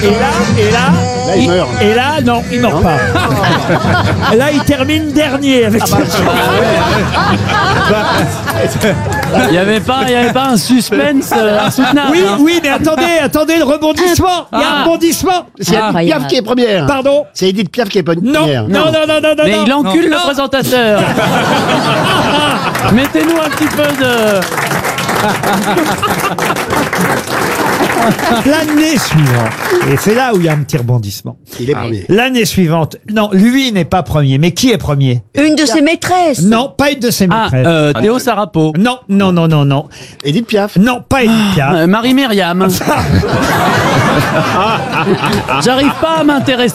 Là, il meurt. Et là, non, il meurt pas. Là, il termine dernier avec ça. Il n'y avait pas un suspense insoutenable. Oui, oui, mais attendez, le rebondissement. Il y a un rebondissement. C'est Edith Piaf qui est première. Pardon. C'est Edith Piaf qui est Non, première. non. Mais il encule le présentateur. Mettez-nous un petit peu de... L'année suivante, et c'est là où il y a un petit rebondissement. Il est premier. L'année suivante, non, lui n'est pas premier, mais qui est premier? Une de ses maîtresses. Non, pas une de ses maîtresses. Théo Sarapo. Non. Edith Piaf. Non, pas Edith Piaf. Marie-Myriam. J'arrive pas à m'intéresser